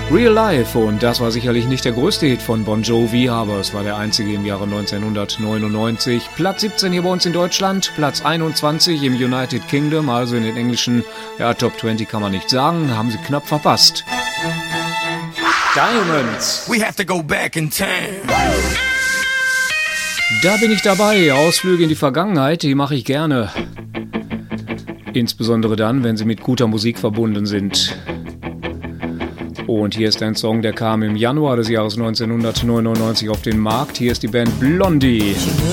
Real Life, und das war sicherlich nicht der größte Hit von Bon Jovi, aber es war der einzige im Jahre 1999. Platz 17 hier bei uns in Deutschland, Platz 21 im United Kingdom, also in den englischen, ja, Top 20 kann man nicht sagen, haben sie knapp verpasst. Diamonds. We have to go back in time. Da bin ich dabei, Ausflüge in die Vergangenheit, die mache ich gerne. Insbesondere dann, wenn sie mit guter Musik verbunden sind. Und hier ist ein Song, der kam im Januar des Jahres 1999 auf den Markt. Hier ist die Band Blondie.